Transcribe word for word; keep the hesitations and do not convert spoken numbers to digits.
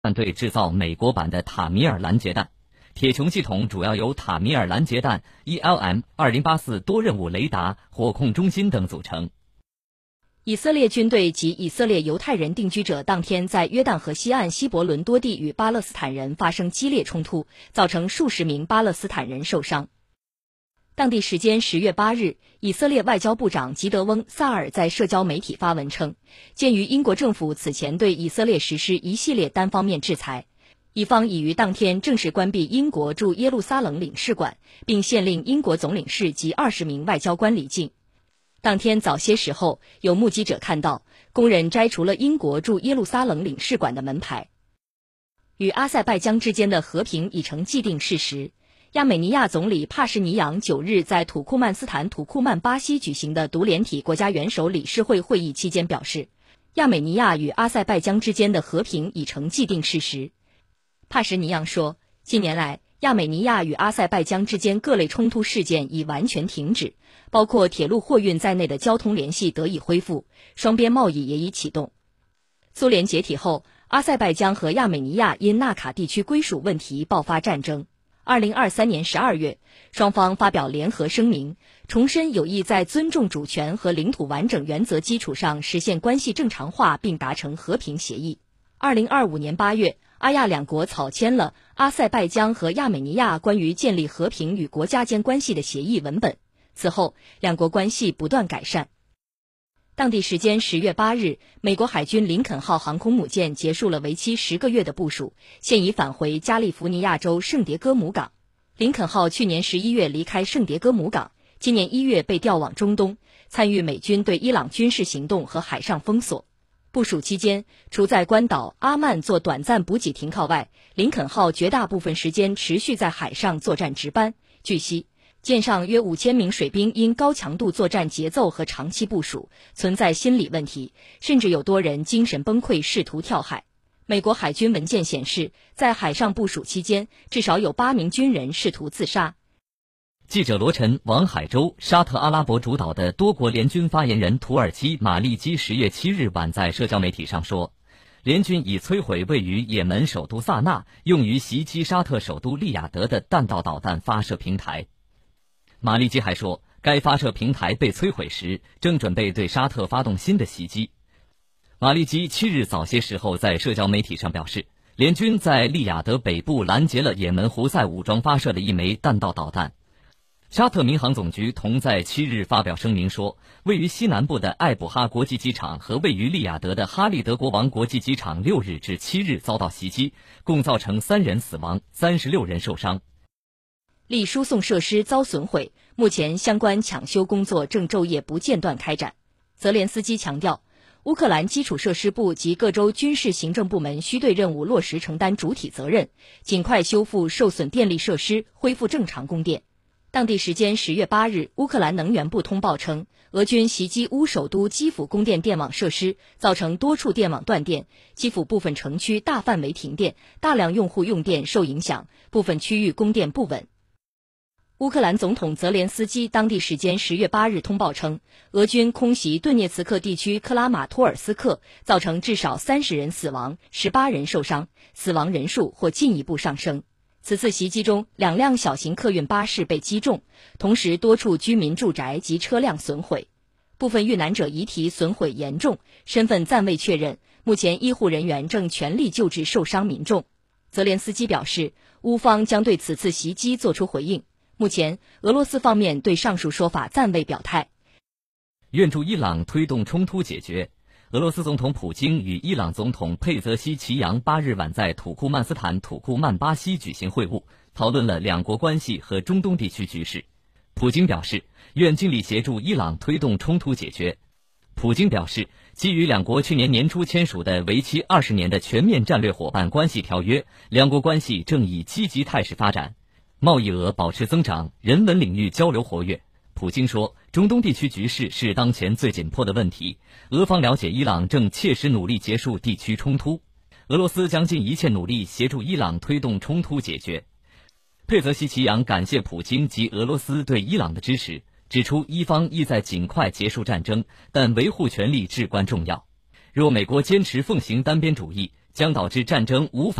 弹队制造美国版的塔米尔拦截弹。铁穹系统主要由塔米尔拦截弹 E L M 二零八四多任务雷达火控中心等组成。 以色列军队及以色列犹太人定居者当天在约旦河西岸西伯伦多地与巴勒斯坦人发生激烈冲突，造成数十名巴勒斯坦人受伤。当地时间十月八日，以色列外交部长吉德翁·萨尔在社交媒体发文称，鉴于英国政府此前对以色列实施一系列单方面制裁，以方已于当天正式关闭英国驻耶路撒冷领事馆，并限令英国总领事及二十名外交官离境。当天早些时候，有目击者看到工人摘除了英国驻耶路撒冷领事馆的门牌。与阿塞拜疆之间的和平已成既定事实。亚美尼亚总理帕什尼扬九日在土库曼斯坦土库曼巴西举行的独联体国家元首理事会会议期间表示，亚美尼亚与阿塞拜疆之间的和平已成既定事实。帕什尼扬说，近年来亚美尼亚与阿塞拜疆之间各类冲突事件已完全停止，包括铁路货运在内的交通联系得以恢复，双边贸易也已启动。苏联解体后，阿塞拜疆和亚美尼亚因纳卡地区归属问题爆发战争。二零二三年十二月，双方发表联合声明，重申有意在尊重主权和领土完整原则基础上实现关系正常化，并达成和平协议。二零二五年八月，阿亚两国草签了阿塞拜疆和亚美尼亚关于建立和平与国家间关系的协议文本。此后，两国关系不断改善。当地时间十月八日，美国海军林肯号航空母舰结束了为期十个月的部署，现已返回加利福尼亚州圣迭戈姆港。林肯号去年十一月离开圣迭戈姆港，今年一月被调往中东，参与美军对伊朗军事行动和海上封锁。部署期间，除在关岛阿曼做短暂补给停靠外，林肯号绝大部分时间持续在海上作战值班。据悉，舰上约五千名水兵因高强度作战节奏和长期部署，存在心理问题，甚至有多人精神崩溃，试图跳海。美国海军文件显示，在海上部署期间，至少有八名军人试图自杀。 记者罗晨、王海洲，沙特阿拉伯主导的多国联军发言人土耳其马利基十月七日晚在社交媒体上说，联军已摧毁位于也门首都萨那用于袭击沙特首都利雅得的弹道导弹发射平台。马利基还说，该发射平台被摧毁时，正准备对沙特发动新的袭击。马利基七日早些时候在社交媒体上表示，联军在利雅得北部拦截了也门胡塞武装发射的一枚弹道导弹。沙特民航总局同在七日发表声明说，位于西南部的艾卜哈国际机场和位于利雅得的哈利德国王国际机场六日至七日遭到袭击，共造成三人死亡，三十六人受伤。 力输送设施遭损毁，目前相关抢修工作正昼夜不间断开展。泽连斯基强调，乌克兰基础设施部及各州军事行政部门需对任务落实承担主体责任，尽快修复受损电力设施，恢复正常供电。当地时间十月八日，乌克兰能源部通报称，俄军袭击乌首都基辅供电电网设施，造成多处电网断电，基辅部分城区大范围停电，大量用户用电受影响，部分区域供电不稳。乌克兰总统泽连斯基当地时间十月八日通报称，俄军空袭顿涅茨克地区克拉马托尔斯克，造成至少三十人死亡，十八人受伤，死亡人数或进一步上升。此次袭击中，两辆小型客运巴士被击中，同时多处居民住宅及车辆损毁，部分遇难者遗体损毁严重，身份暂未确认，目前医护人员正全力救治受伤民众。泽连斯基表示，乌方将对此次袭击作出回应。目前，俄罗斯方面对上述说法暂未表态。 愿助伊朗推动冲突解决。俄罗斯总统普京与伊朗总统佩泽西奇扬八日晚在土库曼斯坦土库曼巴西举行会晤，讨论了两国关系和中东地区局势。普京表示，愿尽力协助伊朗推动冲突解决。普京表示，基于两国去年年初签署的为期二十年的全面战略伙伴关系条约，两国关系正以积极态势发展。贸易额保持增长，人文领域交流活跃。普京说，中东地区局势是当前最紧迫的问题，俄方了解伊朗正切实努力结束地区冲突，俄罗斯将尽一切努力协助伊朗推动冲突解决。佩泽西奇扬感谢普京及俄罗斯对伊朗的支持，指出伊方意在尽快结束战争，但维护权利至关重要。若美国坚持奉行单边主义， 将导致战争无法